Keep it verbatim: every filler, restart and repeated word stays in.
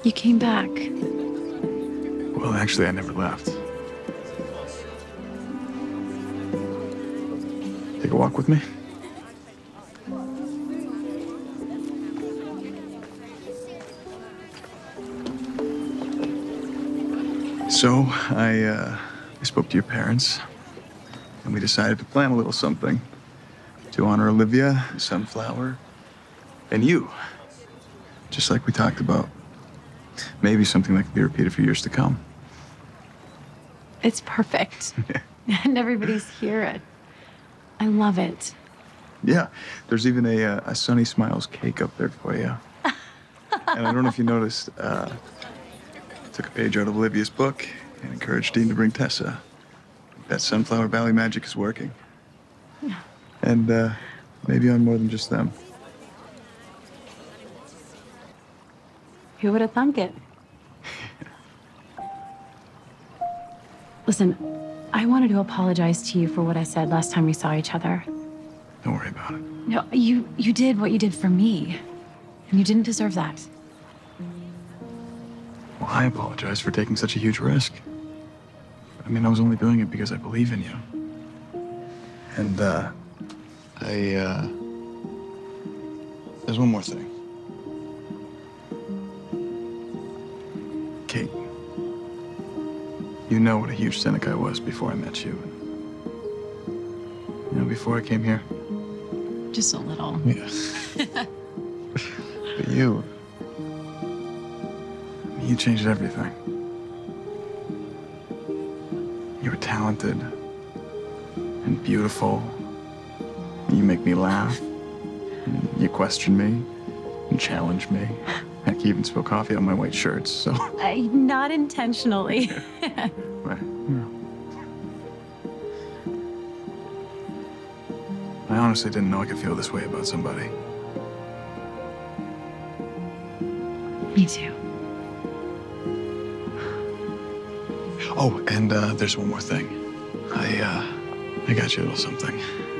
You came back. Well, actually, I never left. Take a walk with me? So, I, uh, I spoke to your parents, and we decided to plan a little something to honor Olivia, Sunflower, and you. Just like we talked about. Maybe something that could be repeated for years to come. It's perfect. And everybody's here. I love it. Yeah, there's even a, uh, a Sunny Smiles cake up there for you. And I don't know if you noticed, uh, I took a page out of Olivia's book and encouraged Dean to bring Tessa. That Sunflower Valley magic is working. Yeah. And uh, maybe on more than just them. Who would have thunk it? Listen, I wanted to apologize to you for what I said last time we saw each other. Don't worry about it. No, you, you did what you did for me. And you didn't deserve that. Well, I apologize for taking such a huge risk. I mean, I was only doing it because I believe in you. And, uh, I, uh, there's one more thing. Kate, you know what a huge cynic I was before I met you. You know, before I came here. Just a little. Yeah. But you, you changed everything. You were talented and beautiful. You make me laugh. You question me and challenge me. Heck, you even spill coffee on my white shirts, so. I, not intentionally. Right. Yeah. I honestly didn't know I could feel this way about somebody. Me too. Oh, and uh, there's one more thing. I, uh, I got you a little something.